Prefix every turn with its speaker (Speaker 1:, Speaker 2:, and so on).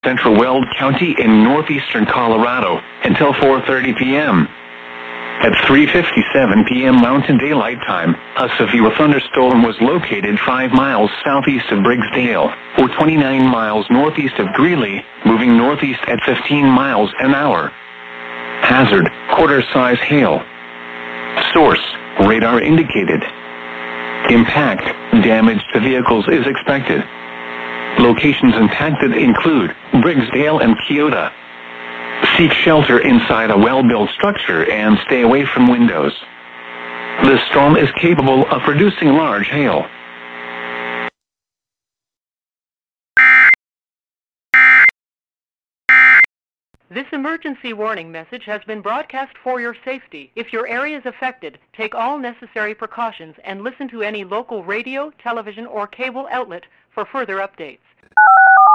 Speaker 1: central Weld County in northeastern Colorado until 4:30 p.m. At 3:57 p.m. Mountain Daylight Time, a severe thunderstorm was located 5 miles southeast of Briggsdale, or 29 miles northeast of Greeley, moving northeast at 15 miles an hour. Hazard, quarter-size hail. Source, radar indicated. Impact, damage to vehicles is expected. Locations impacted include Briggsdale and Keota. Seek shelter inside a well-built structure and stay away from windows. The storm is capable of producing large hail.
Speaker 2: This emergency warning message has been broadcast for your safety. If your area is affected, take all necessary precautions and listen to any local radio, television, or cable outlet for further updates.